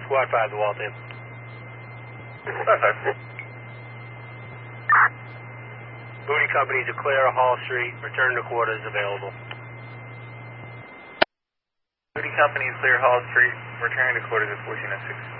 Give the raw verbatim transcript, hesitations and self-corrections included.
Squad five to wall table. Squad five. Booty company to clear Hall Street. Return to quarters available. Booty company clear Hall Street. Returning to quarters at fourteen oh six.